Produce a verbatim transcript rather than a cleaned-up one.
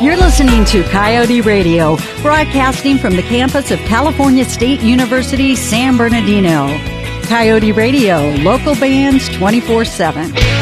You're listening to Coyote Radio, broadcasting from the campus of California State University, San Bernardino. Coyote Radio, local bands twenty-four seven.